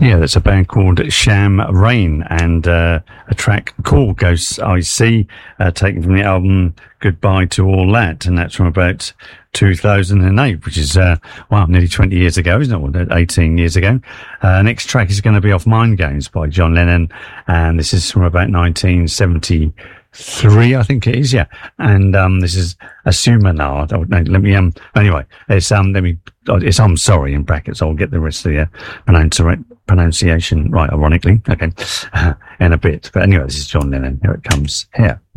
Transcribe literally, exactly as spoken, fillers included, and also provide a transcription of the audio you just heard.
Yeah, that's a band called Sham Rain, and uh, a track called Ghosts I See, uh, taken from the album Goodbye to All That, and that's from about two thousand eight, which is, uh, wow, nearly twenty years ago, isn't it? Well, eighteen years ago. Uh, next track is going to be off Mind Games by John Lennon, and this is from about nineteen seventy-three, I think it is, yeah. And um, this is Assumanard. Oh, no, let me, um, anyway, it's, um, let me, it's I'm sorry in brackets. I'll get the rest of the uh, pronounci- pronunciation right, ironically, okay, uh, in a bit. But anyway, this is John Lennon. Here it comes here.